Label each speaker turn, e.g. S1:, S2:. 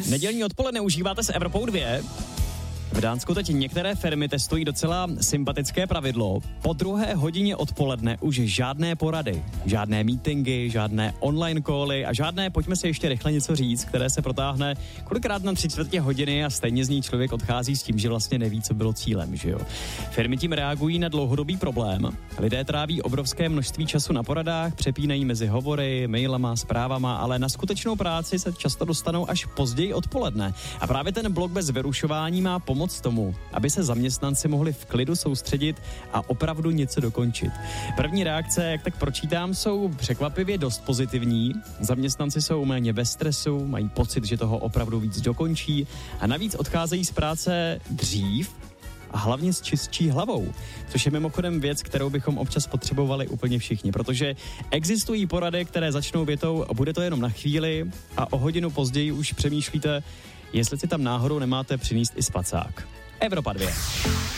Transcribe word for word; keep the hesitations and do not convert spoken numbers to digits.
S1: Nedělní odpoledne užíváte s Evropou dva? V Dánsku teď některé firmy testují docela sympatické pravidlo. Po druhé hodině odpoledne už žádné porady, žádné meetingy, žádné online cally a žádné pojďme si ještě rychle něco říct, které se protáhne kolikrát na tři čtvrtě hodiny a stejně z ní člověk odchází s tím, že vlastně neví, co bylo cílem, že jo. Firmy tím reagují na dlouhodobý problém. Lidé tráví obrovské množství času na poradách, přepínají mezi hovory, mailama, zprávama, ale na skutečnou práci se často dostanou až později odpoledne. A právě ten blok bez vyrušování má pomoc tomu, aby se zaměstnanci mohli v klidu soustředit a opravdu něco dokončit. První reakce, jak tak pročítám, jsou překvapivě dost pozitivní. Zaměstnanci jsou méně ve stresu, mají pocit, že toho opravdu víc dokončí a navíc odcházejí z práce dřív a hlavně s čistší hlavou, což je mimochodem věc, kterou bychom občas potřebovali úplně všichni, protože existují porady, které začnou větou bude to jenom na chvíli a o hodinu později už přemýšlíte, jestli si tam náhodou nemáte přinést i spacák. Evropa dva.